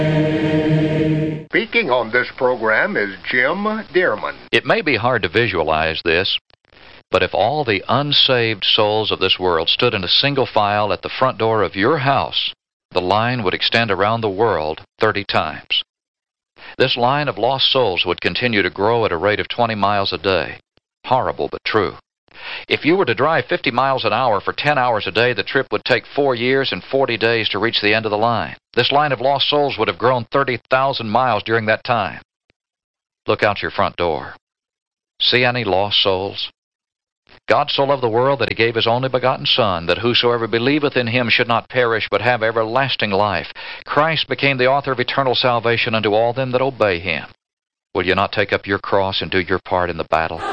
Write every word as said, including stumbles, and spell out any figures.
Speaking on this program is Jim Dearman. It may be hard to visualize this, but if all the unsaved souls of this world stood in a single file at the front door of your house, the line would extend around the world thirty times. This line of lost souls would continue to grow at a rate of twenty miles a day. Horrible, but true. If you were to drive fifty miles an hour for ten hours a day, the trip would take four years and forty days to reach the end of the line. This line of lost souls would have grown thirty thousand miles during that time. Look out your front door. See any lost souls? God so loved the world that he gave his only begotten Son, that whosoever believeth in him should not perish, but have everlasting life. Christ became the author of eternal salvation unto all them that obey him. Will you not take up your cross and do your part in the battle?